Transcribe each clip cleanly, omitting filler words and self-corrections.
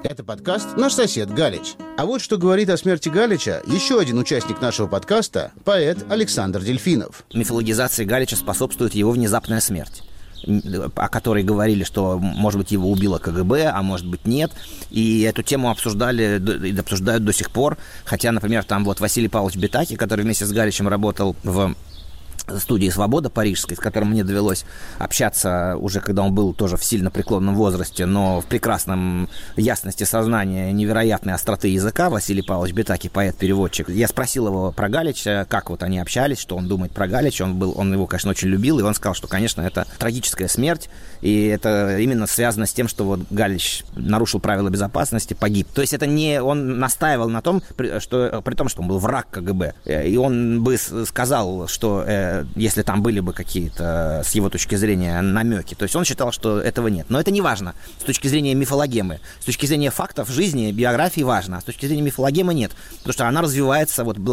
Это подкаст «Наш сосед Галич». А вот что говорит о смерти Галича еще один участник нашего подкаста, поэт Александр Дельфинов. Мифологизации Галича способствует его внезапная смерть, о которой говорили, что, может быть, его убило КГБ, а может быть, нет. И эту тему обсуждали и обсуждают до сих пор. Хотя, например, там вот Василий Павлович Бетаки, который вместе с Галичем работал в студии «Свобода» парижской, с которым мне довелось общаться уже, когда он был тоже в сильно преклонном возрасте, но в прекрасном ясности сознания, невероятной остроты языка. Василий Павлович Бетаки, поэт-переводчик. Я спросил его про Галича, как вот они общались, что он думает про Галича. Он его, конечно, очень любил, и он сказал, что, конечно, это трагическая смерть, и это именно связано с тем, что вот Галич нарушил правила безопасности, погиб. То есть это не он настаивал на том, что при том, что он был враг КГБ, и он бы сказал, что если там были бы какие-то, с его точки зрения, намеки. То есть он считал, что этого нет. Но это не важно с точки зрения мифологемы. С точки зрения фактов жизни, биографии важно, а с точки зрения мифологемы нет. Потому что она развивается, вот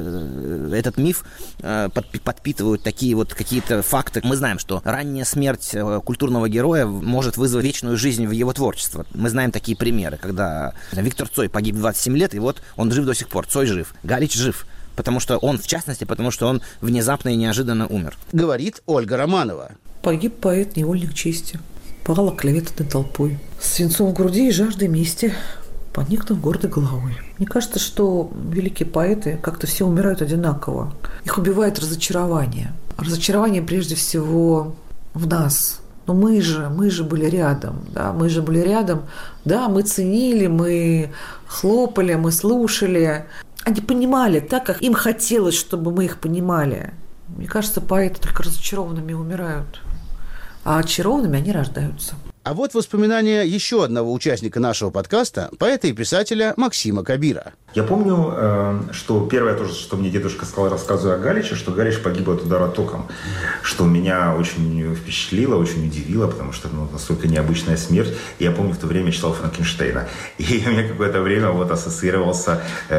этот миф подпитывают такие вот какие-то факты. Мы знаем, что ранняя смерть культурного героя может вызвать вечную жизнь в его творчество. Мы знаем такие примеры, когда Виктор Цой погиб в 27 лет, и вот он жив до сих пор. Цой жив, Галич жив. Потому что он, в частности, потому что он внезапно и неожиданно умер. Говорит Ольга Романова. Погиб поэт, невольник чести. Пал оклеветанной толпой. С свинцом в груди и жаждой мести, поникнув гордой головой. Мне кажется, что великие поэты как-то все умирают одинаково. Их убивает разочарование. Разочарование прежде всего в нас. Но мы же были рядом, да, мы же были рядом. Да, мы ценили, мы хлопали, мы слушали. Они понимали так, как им хотелось, чтобы мы их понимали. Мне кажется, поэты только разочарованными умирают, а очарованными они рождаются. А вот воспоминания еще одного участника нашего подкаста, поэта и писателя Максима Кабира. Я помню, что первое, тоже, что мне дедушка сказал, рассказывая о Галиче, что Галич погиб от удара током, что меня очень впечатлило, очень удивило, потому что настолько необычная смерть. И я помню, в то время читал Франкенштейна. И у меня какое-то время вот ассоциировался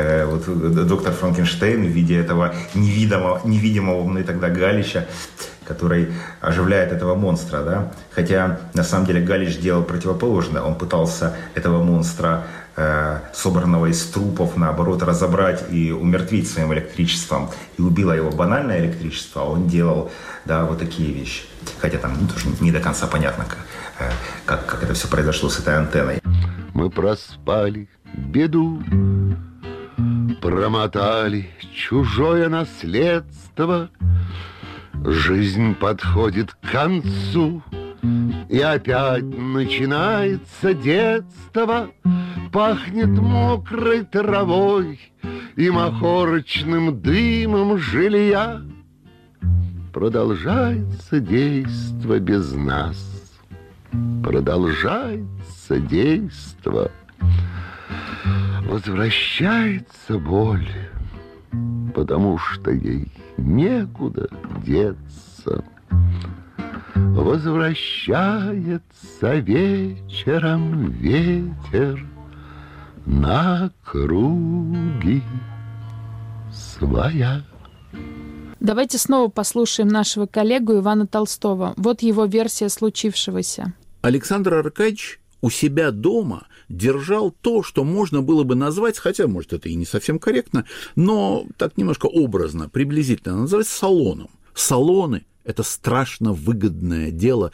доктор Франкенштейн в виде этого невидимого мной тогда Галича, который оживляет этого монстра, да? Хотя, на самом деле, Галич делал противоположное. Он пытался этого монстра, собранного из трупов, наоборот, разобрать и умертвить своим электричеством. И убило его банальное электричество, а он делал, да, вот такие вещи. Хотя там тоже не до конца понятно, как это все произошло с этой антенной. Мы проспали беду, промотали чужое наследство. Жизнь подходит к концу, и опять начинается детство. Пахнет мокрой травой и махорочным дымом жилья. Продолжается действо без нас, продолжается действо. Возвращается боль, потому что ей некуда деться. Возвращается вечером ветер на круги своя. Давайте снова послушаем нашего коллегу Ивана Толстого. Вот его версия случившегося. Александр Аркадьевич у себя дома держал то, что можно было бы назвать, хотя, может, это и не совсем корректно, но так немножко образно, приблизительно, называть салоном. Салоны – это страшно выгодное дело